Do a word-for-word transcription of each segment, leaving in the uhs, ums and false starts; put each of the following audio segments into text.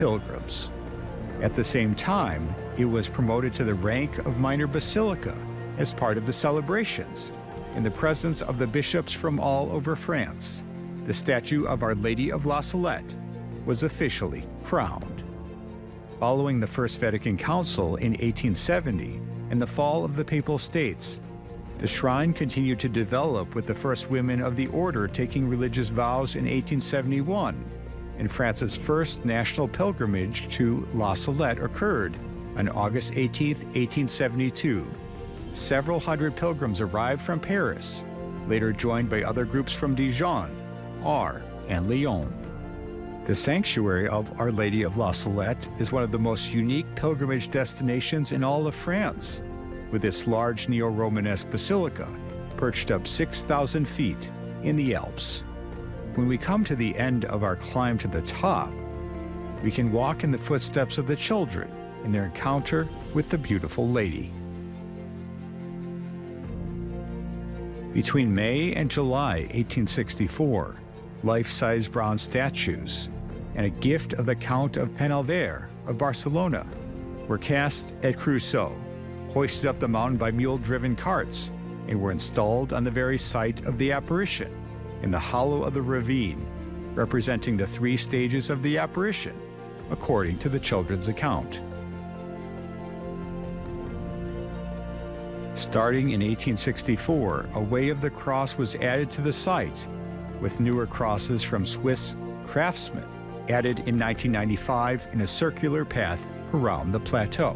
pilgrims. At the same time, it was promoted to the rank of minor basilica as part of the celebrations, in the presence of the bishops from all over France. The statue of Our Lady of La Salette was officially crowned. Following the First Vatican Council in eighteen seventy and the fall of the Papal States, the shrine continued to develop, with the first women of the order taking religious vows in eighteen seventy-one, and France's first national pilgrimage to La Salette occurred on August eighteenth, eighteen seventy-two. Several hundred pilgrims arrived from Paris, later joined by other groups from Dijon, Ars, and Lyon. The sanctuary of Our Lady of La Salette is one of the most unique pilgrimage destinations in all of France, with its large neo-Romanesque basilica perched up six thousand feet in the Alps. When we come to the end of our climb to the top, we can walk in the footsteps of the children in their encounter with the beautiful lady. Between May and July eighteen sixty-four, life-size bronze statues and a gift of the Count of Penalver of Barcelona were cast at Creusot, hoisted up the mountain by mule-driven carts, and were installed on the very site of the apparition, in the hollow of the ravine, representing the three stages of the apparition, according to the children's account. Starting in eighteen sixty-four, a Way of the Cross was added to the site, with newer crosses from Swiss craftsmen added in nineteen ninety-five in a circular path around the plateau.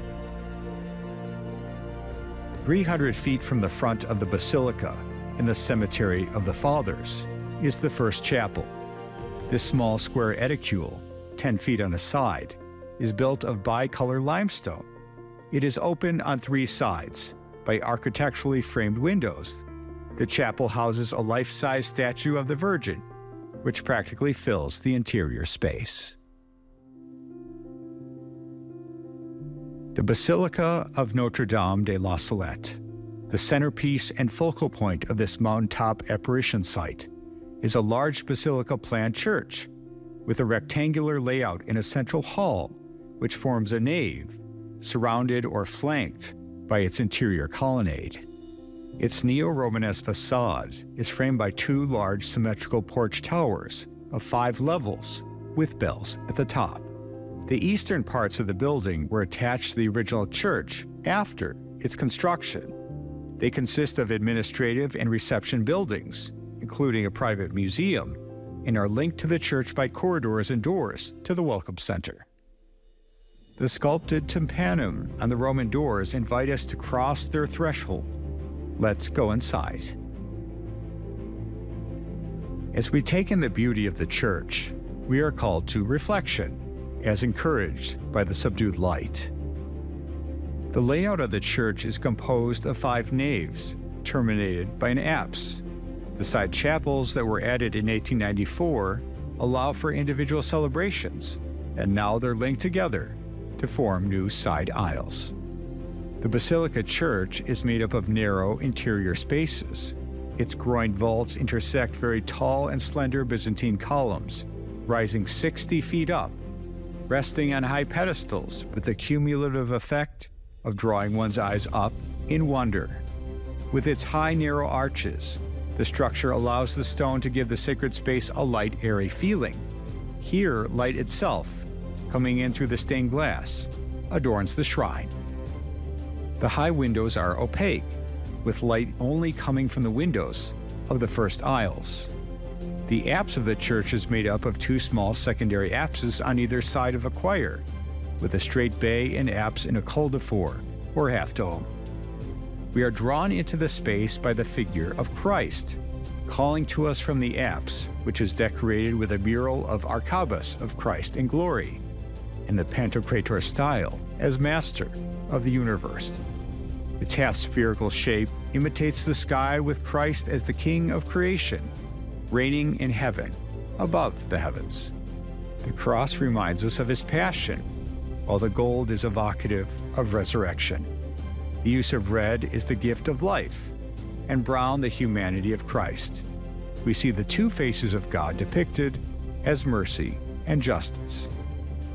three hundred feet from the front of the basilica, in the Cemetery of the Fathers, is the first chapel. This small square edicule, ten feet on a side, is built of bicolor limestone. It is open on three sides by architecturally framed windows. The chapel houses a life-size statue of the Virgin, which practically fills the interior space. The Basilica of Notre-Dame de la Salette, the centerpiece and focal point of this mountaintop apparition site, is a large basilica-planned church with a rectangular layout in a central hall, which forms a nave, surrounded or flanked by its interior colonnade. Its neo-Romanesque facade is framed by two large symmetrical porch towers of five levels with bells at the top. The eastern parts of the building were attached to the original church after its construction. They consist of administrative and reception buildings, including a private museum, and are linked to the church by corridors and doors to the Welcome Center. The sculpted tympanum on the Roman doors invite us to cross their threshold. Let's go inside. As we take in the beauty of the church, we are called to reflection, as encouraged by the subdued light. The layout of the church is composed of five naves, terminated by an apse. The side chapels that were added in eighteen ninety-four allow for individual celebrations, and now they're linked together to form new side aisles. The Basilica Church is made up of narrow interior spaces. Its groined vaults intersect very tall and slender Byzantine columns, rising sixty feet up, resting on high pedestals with the cumulative effect of drawing one's eyes up in wonder. With its high, narrow arches, the structure allows the stone to give the sacred space a light, airy feeling. Here, light itself, coming in through the stained glass, adorns the shrine. The high windows are opaque, with light only coming from the windows of the first aisles. The apse of the church is made up of two small secondary apses on either side of a choir, with a straight bay and apse in a cul-de-four, or half-dome. We are drawn into the space by the figure of Christ, calling to us from the apse, which is decorated with a mural of Arcabus of Christ in glory, in the Pantocrator style, as Master of the universe. Its half-spherical shape imitates the sky, with Christ as the King of creation, reigning in heaven, above the heavens. The cross reminds us of his passion, while the gold is evocative of resurrection. The use of red is the gift of life, and brown the humanity of Christ. We see the two faces of God depicted as mercy and justice.